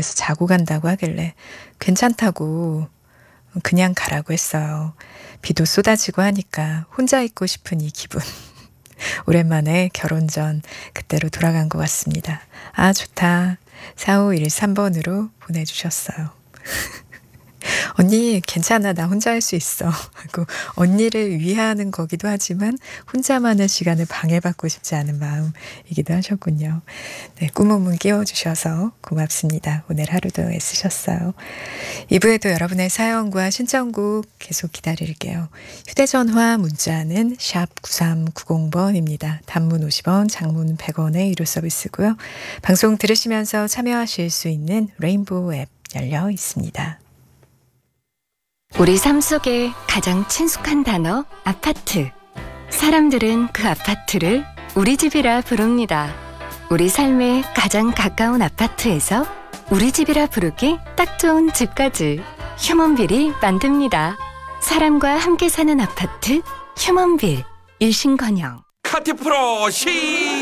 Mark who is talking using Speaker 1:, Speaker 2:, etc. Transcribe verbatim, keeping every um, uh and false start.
Speaker 1: 방에서 자고 간다고 하길래 괜찮다고 그냥 가라고 했어요. 비도 쏟아지고 하니까 혼자 있고 싶은 이 기분. 오랜만에 결혼 전 그때로 돌아간 것 같습니다. 아, 좋다. 사오일삼 번으로 보내주셨어요. 언니 괜찮아, 나 혼자 할 수 있어 하고 언니를 위하는 거기도 하지만 혼자만의 시간을 방해받고 싶지 않은 마음이기도 하셨군요. 네, 꿈오문 끼워주셔서 고맙습니다. 오늘 하루도 애쓰셨어요. 이 부에도 여러분의 사연과 신청곡 계속 기다릴게요. 휴대전화 문자는 샵 구삼구공 번입니다. 단문 오십 원, 장문 백 원의 유료 서비스고요. 방송 들으시면서 참여하실 수 있는 레인보우 앱 열려 있습니다.
Speaker 2: 우리 삶 속에 가장 친숙한 단어 아파트. 사람들은 그 아파트를 우리 집이라 부릅니다. 우리 삶에 가장 가까운 아파트에서 우리 집이라 부르기 딱 좋은 집까지 휴먼빌이 만듭니다. 사람과 함께 사는 아파트 휴먼빌. 일신건영.
Speaker 3: 카티프로 시